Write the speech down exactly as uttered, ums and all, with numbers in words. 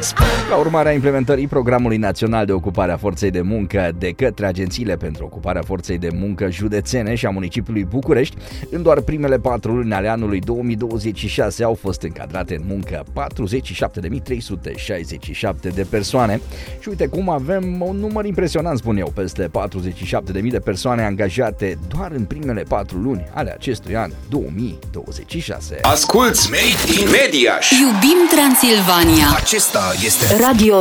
Ca urmare a implementării Programului Național de Ocupare a Forței de Muncă de către agențiile pentru ocuparea forței de muncă județene și a municipiului București, în doar primele patru luni ale anului două mii douăzeci și șase au fost încadrate în muncă patruzeci și șapte de mii trei sute șaizeci și șapte de persoane. Și uite cum avem un număr impresionant, spun eu, peste patruzeci și șapte de mii de persoane angajate doar în primele patru luni ale acestui an două mii douăzeci și șase. Asculți Made in Mediaș. Iubim Transilvania. Acesta este Radio